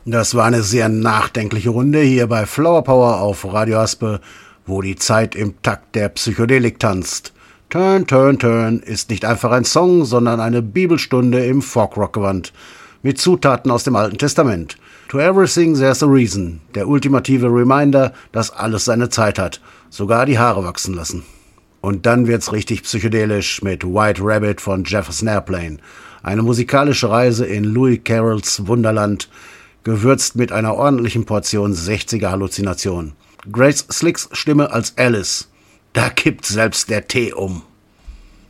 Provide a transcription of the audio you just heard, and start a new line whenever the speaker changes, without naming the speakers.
Das war eine sehr nachdenkliche Runde hier bei Flower Power auf Radio Aspe, wo die Zeit im Takt der Psychedelik tanzt. Turn, Turn, Turn ist nicht einfach ein Song, sondern eine Bibelstunde im Folkrock-Gewand mit Zutaten aus dem Alten Testament. To everything there's a reason, der ultimative Reminder, dass alles seine Zeit hat, sogar die Haare wachsen lassen. Und dann wird's richtig psychedelisch mit White Rabbit von Jefferson Airplane, eine musikalische Reise in Louis Carrolls Wunderland, gewürzt mit einer ordentlichen Portion 60er-Halluzination. Grace Slicks Stimme als Alice. Da kippt selbst der Tee um.